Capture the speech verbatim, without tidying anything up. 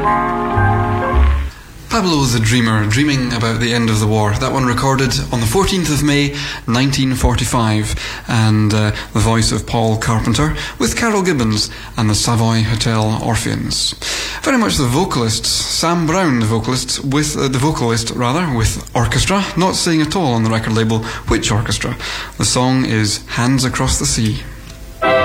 Pablo the Dreamer, dreaming about the end of the war. That one recorded on the fourteenth of May nineteen forty-five, and uh, the voice of Paul Carpenter with Carol Gibbons and the Savoy Hotel Orpheans. Very much the vocalist, Sam Brown, the vocalist, with uh, the vocalist rather, with orchestra, not saying at all on the record label which orchestra. The song is Hands Across the Sea.